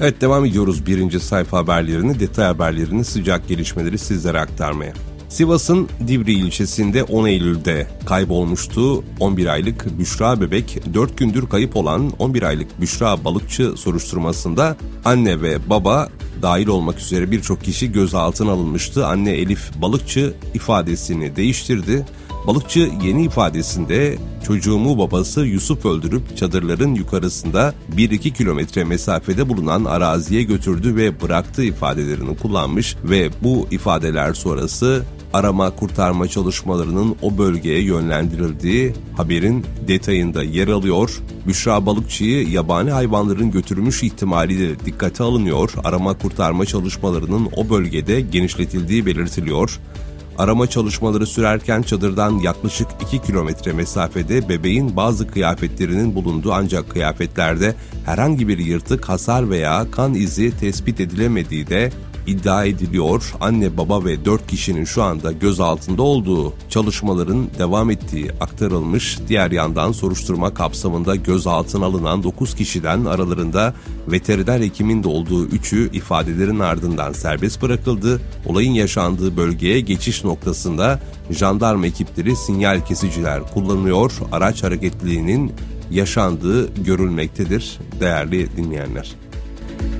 Evet, devam ediyoruz birinci sayfa haberlerini, detay haberlerini, sıcak gelişmeleri sizlere aktarmaya. Sivas'ın Divri ilçesinde 10 Eylül'de kaybolmuştu 11 aylık Büşra bebek. 4 gündür kayıp olan 11 aylık Büşra balıkçı soruşturmasında anne ve baba dahil olmak üzere birçok kişi gözaltına alınmıştı. Anne Elif Balıkçı ifadesini değiştirdi. Balıkçı yeni ifadesinde çocuğumu babası Yusuf öldürüp çadırların yukarısında 1-2 kilometre mesafede bulunan araziye götürdü ve bıraktı ifadelerini kullanmış ve bu ifadeler sonrası arama kurtarma çalışmalarının o bölgeye yönlendirildiği haberin detayında yer alıyor. Büşra Balıkçı'yı yabani hayvanların götürmüş ihtimali de dikkate alınıyor. Arama kurtarma çalışmalarının o bölgede genişletildiği belirtiliyor. Arama çalışmaları sürerken çadırdan yaklaşık 2 kilometre mesafede bebeğin bazı kıyafetlerinin bulunduğu, ancak kıyafetlerde herhangi bir yırtık, hasar veya kan izi tespit edilemediği de iddia ediliyor. Anne, baba ve 4 kişinin şu anda gözaltında olduğu, çalışmaların devam ettiği aktarılmış. Diğer yandan soruşturma kapsamında gözaltına alınan 9 kişiden aralarında veteriner hekimin de olduğu 3'ü ifadelerin ardından serbest bırakıldı. Olayın yaşandığı bölgeye geçiş noktasında jandarma ekipleri, sinyal kesiciler kullanılıyor. Araç hareketliliğinin yaşandığı görülmektedir değerli dinleyenler.